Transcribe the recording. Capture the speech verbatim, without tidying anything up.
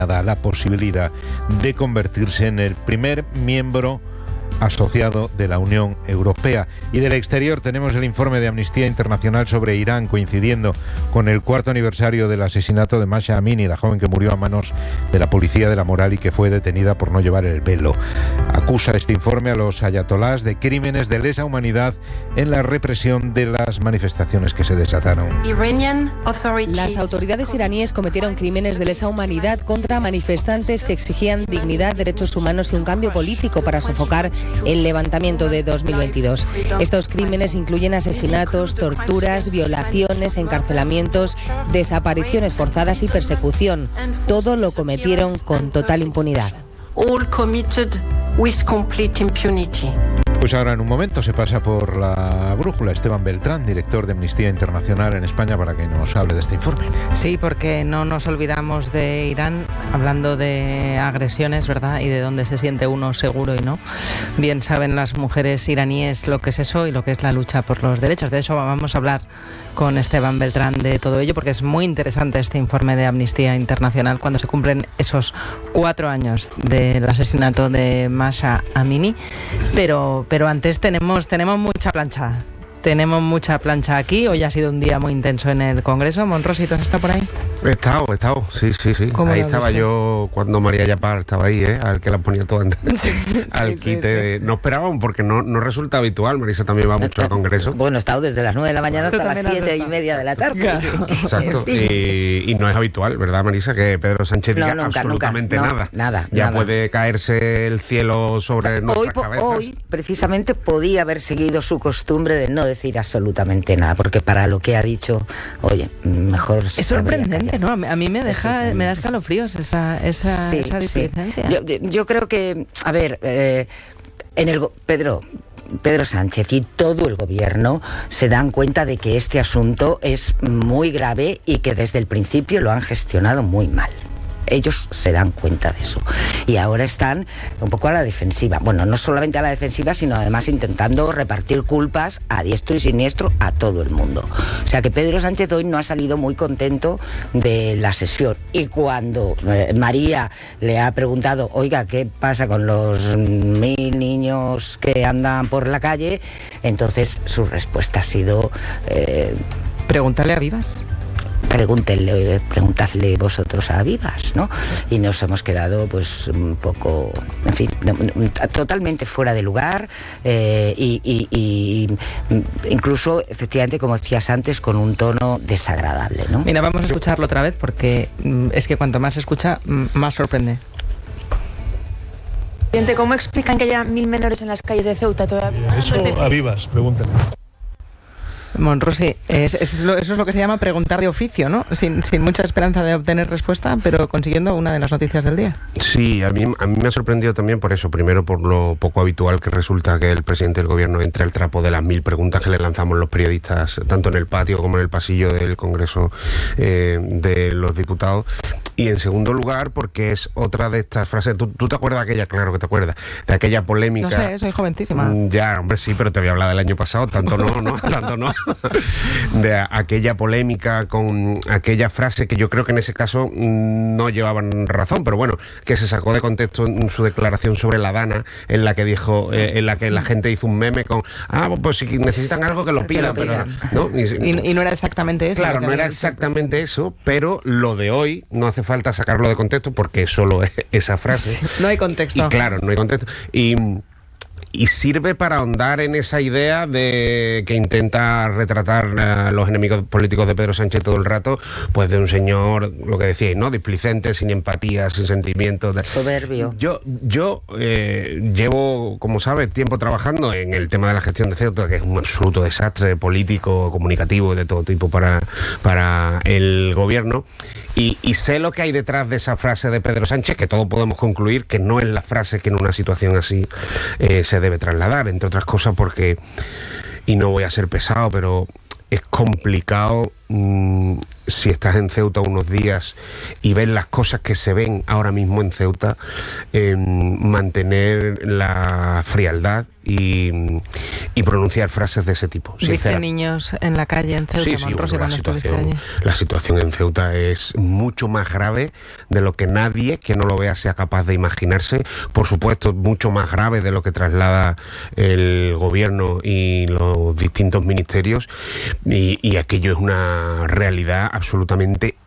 la posibilidad de convertirse en el primer miembro asociado de la Unión Europea. Y del exterior tenemos el informe de Amnistía Internacional sobre Irán, coincidiendo con el cuarto aniversario del asesinato de Mahsa Amini, la joven que murió a manos de la policía de la moral y que fue detenida por no llevar el velo. Acusa este informe a los ayatolás de crímenes de lesa humanidad en la represión de las manifestaciones que se desataron. Las autoridades iraníes cometieron crímenes de lesa humanidad contra manifestantes que exigían dignidad, derechos humanos y un cambio político para sofocar el levantamiento de dos mil veintidós. Estos crímenes incluyen asesinatos, torturas, violaciones, encarcelamientos, desapariciones forzadas y persecución. Todo lo cometieron con total impunidad. All committed with complete impunity. Pues ahora en un momento se pasa por la brújula Esteban Beltrán, director de Amnistía Internacional en España, para que nos hable de este informe. Sí, porque no nos olvidamos de Irán, hablando de agresiones, ¿verdad? Y de dónde se siente uno seguro y no. Bien saben las mujeres iraníes lo que es eso y lo que es la lucha por los derechos. De eso vamos a hablar con Esteban Beltrán de todo ello, porque es muy interesante este informe de Amnistía Internacional cuando se cumplen esos cuatro años del asesinato de Mahsa Amini. Pero, pero antes tenemos, tenemos mucha plancha. Tenemos mucha plancha aquí. Hoy ha sido un día muy intenso en el Congreso. Monrosi, ¿tú has estado por ahí? He estado, he estado, sí, sí, sí. Ahí estaba visto? Yo cuando María Yapar estaba ahí, ¿eh? Al que la ponía todo antes. Sí, al sí, quite. Sí, sí. No esperaban porque no, no resulta habitual. Marisa también va mucho al Congreso. Bueno, he estado desde las nueve de la mañana hasta las siete y media de la tarde. Claro. Exacto. Y, y no es habitual, ¿verdad, Marisa? Que Pedro Sánchez diga no, nunca, absolutamente nunca. No, nada. Nada. Ya nada. Puede caerse el cielo sobre hoy, nuestras po- cabezas. Hoy, precisamente, podía haber seguido su costumbre de no decir absolutamente nada, porque para lo que ha dicho, oye, mejor... Es sorprendente, ¿no? A mí me deja, me da escalofríos esa, esa, sí, esa displicencia. Sí. Yo, yo, yo creo que, a ver, eh, en el Pedro... Pedro Sánchez y todo el gobierno se dan cuenta de que este asunto es muy grave y que desde el principio lo han gestionado muy mal. Ellos se dan cuenta de eso. Y ahora están un poco a la defensiva. Bueno, no solamente a la defensiva, sino además intentando repartir culpas a diestro y siniestro a todo el mundo. O sea que Pedro Sánchez hoy no ha salido muy contento de la sesión. Y cuando eh, María le ha preguntado, oiga, ¿qué pasa con los mil niños que andan por la calle? Entonces su respuesta ha sido... Eh, Pregúntale a Vivas. Pregúntenle, preguntadle vosotros a Vivas, ¿no? Y nos hemos quedado pues un poco, en fin, totalmente fuera de lugar eh, y, y, y incluso, efectivamente, como decías antes, con un tono desagradable, ¿no? Mira, vamos a escucharlo otra vez porque es que cuanto más se escucha, más sorprende. ¿Cómo explican que haya mil menores en las calles de Ceuta todavía? Eso a Vivas, pregúntale. Monrosi, es, es lo, eso es lo que se llama preguntar de oficio, ¿no? Sin, sin mucha esperanza de obtener respuesta, pero consiguiendo una de las noticias del día. Sí, a mí, a mí me ha sorprendido también por eso. Primero, por lo poco habitual que resulta que el presidente del gobierno entre al trapo de las mil preguntas que le lanzamos los periodistas, tanto en el patio como en el pasillo del Congreso eh, de los Diputados. Y en segundo lugar, porque es otra de estas frases. ¿Tú, tú te acuerdas de aquella? Claro que te acuerdas. De aquella polémica. No sé, soy jovencísima. Ya, hombre, sí, pero te había hablado del año pasado. Tanto no, no, tanto no. De aquella polémica con aquella frase que yo creo que en ese caso no llevaban razón, pero bueno, que se sacó de contexto en su declaración sobre la Dana, en la que dijo, eh, en la que la gente hizo un meme con, ah, pues si necesitan algo que lo pidan, que lo pidan. pero ¿no? Y, y, y no era exactamente eso. Claro, no era exactamente eso, pero lo de hoy no hace falta sacarlo de contexto porque solo es esa frase. No hay contexto. Y claro, no hay contexto. Y Y sirve para ahondar en esa idea de que intenta retratar a los enemigos políticos de Pedro Sánchez todo el rato, pues de un señor, lo que decíais, ¿no? Displicente, sin empatía, sin sentimientos. De... Soberbio. Yo, yo eh, llevo, como sabes, tiempo trabajando en el tema de la gestión de Ceuta, que es un absoluto desastre político, comunicativo, de todo tipo para, para el gobierno. Y, y sé lo que hay detrás de esa frase de Pedro Sánchez, que todos podemos concluir que no es la frase que en una situación así eh, se debe trasladar, entre otras cosas porque, y no voy a ser pesado, pero es complicado mmm, si estás en Ceuta unos días y ves las cosas que se ven ahora mismo en Ceuta, eh, mantener la frialdad y, y pronunciar frases de ese tipo. ¿Viste niños en la calle en Ceuta? Sí, sí, bueno, la, situación, la situación en Ceuta es mucho más grave de lo que nadie que no lo vea sea capaz de imaginarse. Por supuesto, mucho más grave de lo que traslada el gobierno y los distintos ministerios, y, y aquello es una realidad absolutamente